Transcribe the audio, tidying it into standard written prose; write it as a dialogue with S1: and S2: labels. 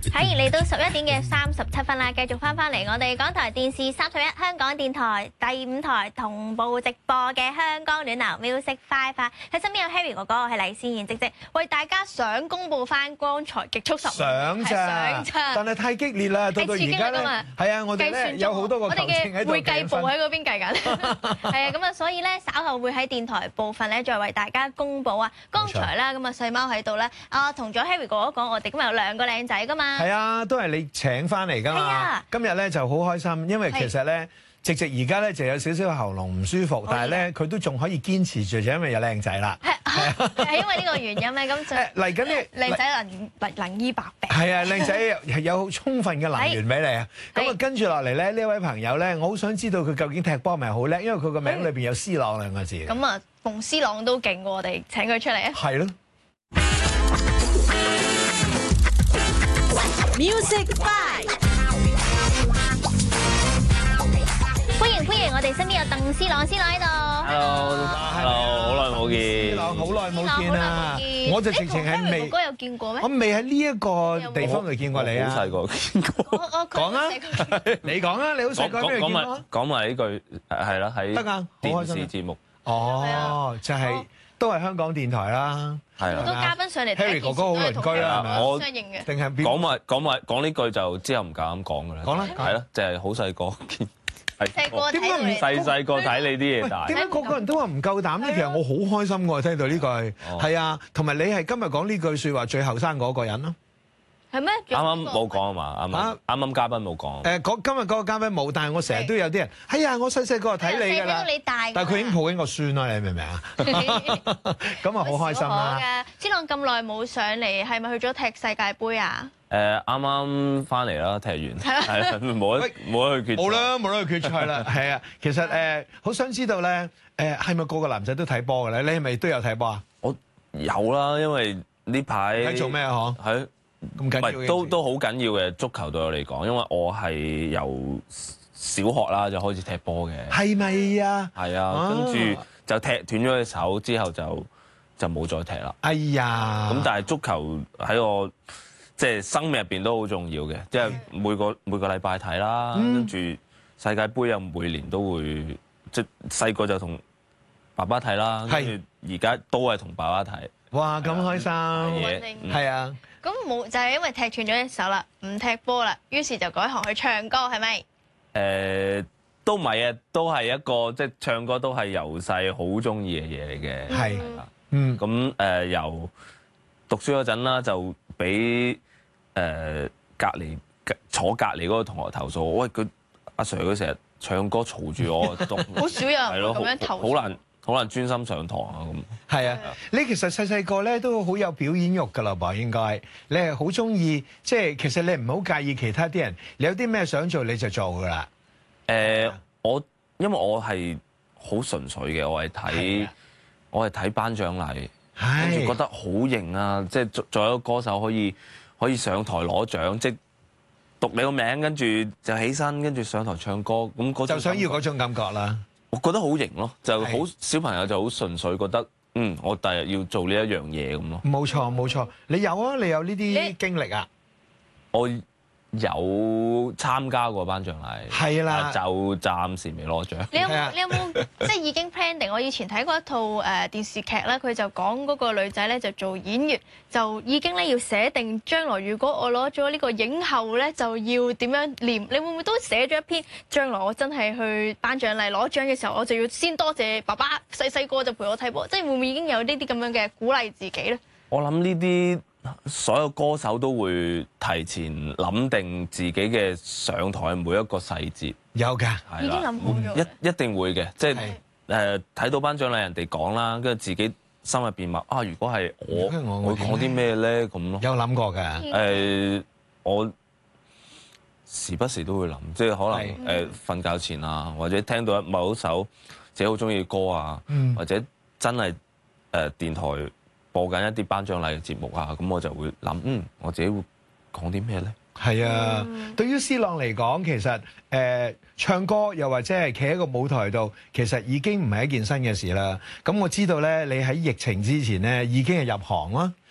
S1: 喺嚟到11點嘅37分啦，繼續翻嚟我哋港台電視31香港電台第5台同步直播嘅香港暖流 Music 5啊！喺身邊有 Harry 哥哥，我係黎思妍姐姐，為大家想公佈翻剛才極速10秒，
S2: 想咋，但係太激烈啦，到而家咧，係啊，我哋咧有好多個球證喺度計分，我哋嘅會計部喺嗰邊計緊，係啊，咁啊，所以咧稍後會喺電台部分咧再為大家公佈啊。剛才啦，咁啊細貓喺度咧，同咗 Harry 哥哥講，我哋今日有2個靚仔噶嘛。係啊，都係你請翻嚟㗎嘛。今日咧就好開心，因為其實咧，直而家咧就有少少喉嚨唔舒服，但係咧佢都仲可以堅持住，就因為有靚仔啦。
S1: 係因為呢個原因咧，咁就
S2: 嚟緊呢
S1: 靚仔能醫百病。
S2: 係啊，靚仔有充分嘅能源俾你啊。咁啊，跟住落嚟咧，呢位朋友咧，我好想知道佢究竟踢波咪好叻，因為佢個名裏邊有 C 朗2個字。
S1: 咁啊，馮C朗都勁過我哋請佢出嚟啊。
S2: 係咯。
S3: Music 5，
S1: 歡迎我哋身邊有鄧C朗喺度。
S4: Hello，好耐冇見。
S2: C朗好耐冇見啊！我就直情係未。
S1: 哥哥有見過咩？
S2: 我未喺呢一個地方度見過你啊！
S4: 好細個見過。
S1: 我
S2: 講啊！你講啊！你好細個邊度見過？
S4: 講埋呢句係啦，喺
S2: 得㗎，
S4: 電視節目。
S2: 哦，就係都係香港電台啦。
S4: 係
S1: 好多嘉賓上嚟
S2: Harry 哥哥好鄰居啦，係咪？
S4: 我
S1: 相應嘅。
S2: 定係
S4: 講呢句就之後唔夠膽講㗎啦。
S2: 講啦，
S4: 係咯，就係好細個見。
S1: 細個
S2: 點解唔
S4: 細個睇你啲嘢大？
S2: 點解個個人都話唔夠膽咧？其實我好開心喎，聽到呢句。係啊，同埋你係今日講呢句説話最後生嗰個人咯。
S1: 係咩？
S4: 啱啱冇講啊嘛，啱啱嘉賓冇講。
S2: 今日嗰個嘉賓冇，但係我成日都有啲人，哎呀，我細細個就睇你㗎啦。但係佢已經抱緊個孫啦，你明唔明啊？咁啊，好開心啦
S1: ！C朗咁耐冇上嚟，係咪去咗踢世界盃啊？
S4: 啱啱翻嚟啦，踢完係啦，冇得去決賽。
S2: 冇得去決賽啦，係啊。其實好想知道咧，係咪個個男仔都睇波嘅咧？你係咪都有睇波啊？
S4: 我有啦，因為呢排
S2: 喺做咩啊？嗬？咁緊要嘅
S4: 都好緊要嘅足球對我嚟講，因為我係由小學啦就開始踢波嘅。係咪啊？係啊，跟住就踢斷咗隻手之後就冇再踢啦。哎呀！咁但係足球喺我即係生命入邊都好重要嘅，即係每個禮拜睇啦，跟住世界盃又每年都會，即係細個就同爸爸睇啦，跟住而家都係同爸爸睇。哇！咁開心，係啊。
S1: 咁冇就係因為踢斷咗隻手啦，唔踢波啦，於是就改行去唱歌，係咪？
S4: 都唔係啊，都係一個即係唱歌都係由細好中意嘅嘢嚟嘅。係，咁由讀書嗰陣啦，就俾坐隔離嗰個同學投訴，喂，阿 Sir 佢成日唱歌嘈住我讀，
S1: 好少有人咁樣投訴。
S4: 好難專心上堂啊！咁
S2: 係啊，你其實細個咧都好有表演欲㗎啦噃，應該你係好中意，即係其實你唔好介意其他啲人，你有啲咩想做你就做㗎啦。
S4: 因為我係好純粹嘅，我係睇頒獎禮，跟住覺得好型啊！即係作為一個歌手可以上台攞獎，即係讀你個名，跟住就起身，跟住上台唱歌，咁
S2: 就想要嗰種感覺啦。
S4: 我覺得好型咯，就好小朋友就好純粹覺得，我第日要做呢一樣嘢咁咯。冇
S2: 錯，你有啊？你有呢啲經歷啊？
S4: 我有參加過頒獎禮，係啦，就暫時未攞獎。
S1: 你有冇即係已經 plan 定？我以前睇過一套電視劇咧，佢就講嗰個女仔咧就做演員，就已經咧要寫定將來如果我攞咗呢個影后咧，就要點樣念？你會唔會都寫咗一篇？將來我真係去頒獎禮攞獎嘅時候，我就要先多謝爸爸，細個就陪我睇波，即係會唔會已經有呢啲咁樣嘅鼓勵自己咧？
S4: 我諗呢啲所有歌手都會提前諗定自己嘅上台每一個細節，
S2: 有㗎，
S1: 已經諗好咗，
S4: 一定會嘅，即係睇到頒獎禮人哋講啦，跟住自己心入邊話如果係我會講啲咩咧咁咯。
S2: 有諗過㗎？
S4: 我時不時都會諗，即係可能瞓覺前啊，或者聽到某一首自己好中意嘅歌啊，或者真係電台播緊一啲頒獎禮嘅節目啊，咁我就會諗，我自己會講啲咩咧？係
S2: 啊，對於C朗嚟講，其實唱歌又或者係企喺個舞台度，其實已經唔係一件新嘅事啦。咁我知道咧，你喺疫情之前咧已經係入行啦。